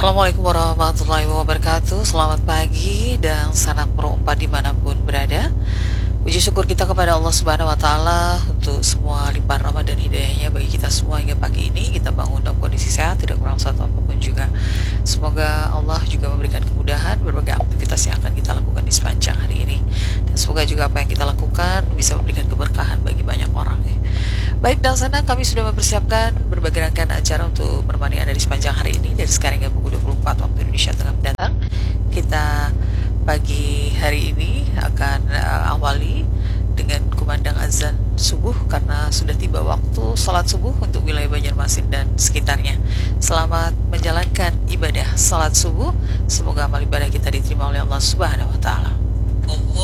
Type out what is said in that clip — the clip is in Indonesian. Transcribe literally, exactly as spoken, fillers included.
Assalamualaikum warahmatullahi wabarakatuh. Selamat pagi dan salam perompa dimanapun berada. Puji syukur kita kepada Allah Subhanahu Wa Taala untuk semua limpahan rahmat dan hidayahnya bagi kita semua hingga pagi ini kita bangun dalam kondisi sehat, tidak kurang satu apapun juga. Semoga Allah juga memberikan kemudahan berbagai aktivitas yang akan kita lakukan di sepanjang hari ini. Dan semoga juga apa yang kita lakukan bisa memberikan keberkahan bagi banyak orang. Ya. Baik, dan sana kami sudah mempersiapkan berbagai rangkaian acara untuk menemani Anda di sepanjang hari ini dari sekarang hingga pukul dua puluh empat waktu Indonesia Tengah mendatang. Kita pagi hari ini akan uh, awali dengan kumandang azan subuh karena sudah tiba waktu salat subuh untuk wilayah Banjarmasin dan sekitarnya. Selamat menjalankan ibadah salat subuh. Semoga amal ibadah kita diterima oleh Allah Subhanahu wa taala.